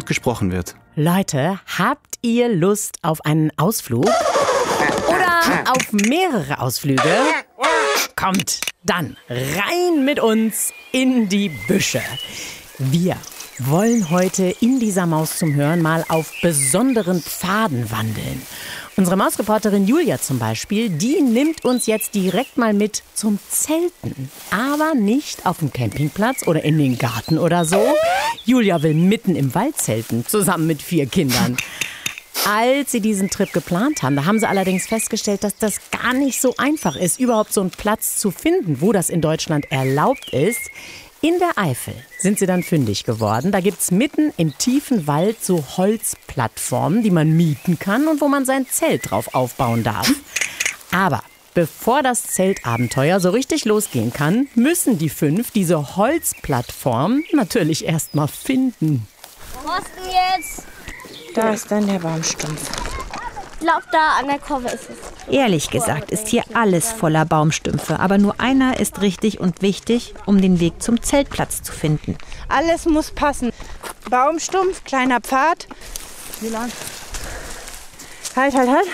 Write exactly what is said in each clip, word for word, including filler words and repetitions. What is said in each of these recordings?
gesprochen wird. Leute, habt ihr Lust auf einen Ausflug? Oder auf mehrere Ausflüge? Kommt dann rein mit uns in die Büsche. Wir wollen heute in dieser Maus zum Hören mal auf besonderen Pfaden wandeln. Unsere Mausreporterin Julia zum Beispiel, die nimmt uns jetzt direkt mal mit zum Zelten. Aber nicht auf dem Campingplatz oder in den Garten oder so. Julia will mitten im Wald zelten, zusammen mit vier Kindern. Als sie diesen Trip geplant haben, da haben sie allerdings festgestellt, dass das gar nicht so einfach ist, überhaupt so einen Platz zu finden, wo das in Deutschland erlaubt ist. In der Eifel sind sie dann fündig geworden. Da gibt's mitten im tiefen Wald so Holzplattformen, die man mieten kann und wo man sein Zelt drauf aufbauen darf. Aber bevor das Zeltabenteuer so richtig losgehen kann, müssen die fünf diese Holzplattform natürlich erst mal finden. Wo ist denn jetzt? Da ist dann der Baumstumpf. Ich glaube, da an der Kurve ist es. Ehrlich gesagt ist hier alles voller Baumstümpfe, aber nur einer ist richtig und wichtig, um den Weg zum Zeltplatz zu finden. Alles muss passen. Baumstumpf, kleiner Pfad. Wie lang? Halt, halt, halt.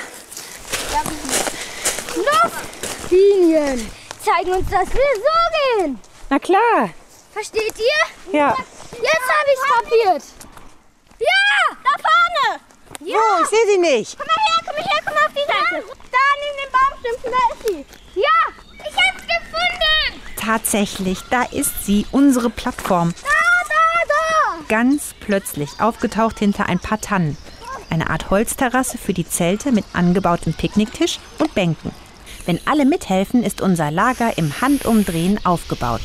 Luftlinien zeigen uns, dass wir so gehen. Na klar. Versteht ihr? Ja. Jetzt habe ich es kapiert. Ja, da vorne. Ja. Oh, ich sehe sie nicht. Komm mal her, komm mal her, komm mal auf die Seite. Da neben den Baumstümpfen, da ist sie. Ja, ich hab's gefunden. Tatsächlich, da ist sie, unsere Plattform. Da, da, da. Ganz plötzlich aufgetaucht hinter ein paar Tannen. Eine Art Holzterrasse für die Zelte mit angebautem Picknicktisch und Bänken. Wenn alle mithelfen, ist unser Lager im Handumdrehen aufgebaut.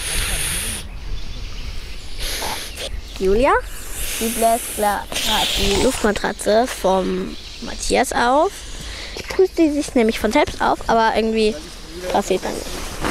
Julia, die bläst gerade die Luftmatratze vom Matthias auf. Die pustet die sich nämlich von selbst auf, aber irgendwie passiert dann nicht.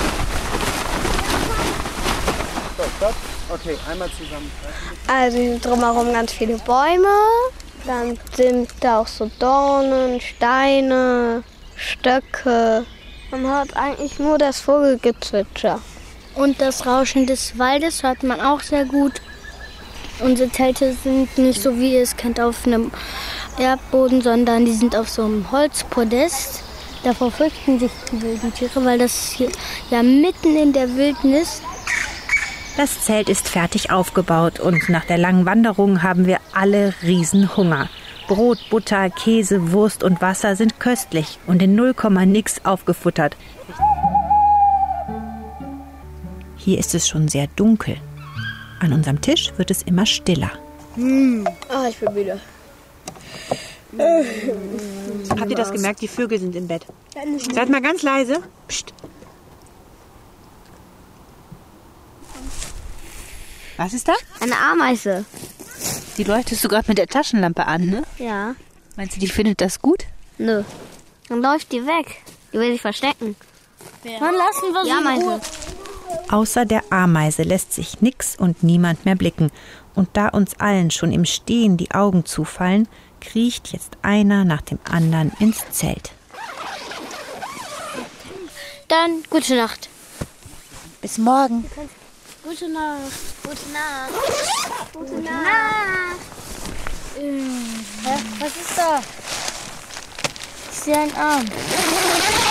Okay, einmal zusammen. Also hier sind drumherum ganz viele Bäume. Dann sind da auch so Dornen, Steine, Stöcke. Man hört eigentlich nur das Vogelgezwitscher. Und das Rauschen des Waldes hört man auch sehr gut. Unsere Zelte sind nicht so, wie ihr es kennt, auf einem Erdboden, sondern die sind auf so einem Holzpodest. Davor fürchten sich die wilden Tiere, weil das hier ja mitten in der Wildnis. Das Zelt ist fertig aufgebaut und nach der langen Wanderung haben wir alle Riesenhunger. Brot, Butter, Käse, Wurst und Wasser sind köstlich und in null Komma nix aufgefuttert. Hier ist es schon sehr dunkel. An unserem Tisch wird es immer stiller. Mm. Ah, ich bin müde. Habt ihr das gemerkt? Die Vögel sind im Bett. Seid mal ganz leise. Psst. Was ist da? Eine Ameise. Die leuchtest du gerade mit der Taschenlampe an, ne? Ja. Meinst du, die findet das gut? Nö. Dann läuft die weg. Die will sich verstecken. Ja. Dann lassen wir sie in Ruhe. Außer der Ameise lässt sich nix und niemand mehr blicken. Und da uns allen schon im Stehen die Augen zufallen, kriecht jetzt einer nach dem anderen ins Zelt. Dann gute Nacht. Bis morgen. Gute Nacht. Gute Nacht. Gute Nacht. Hä? Was ist da? Ich sehe einen Arm.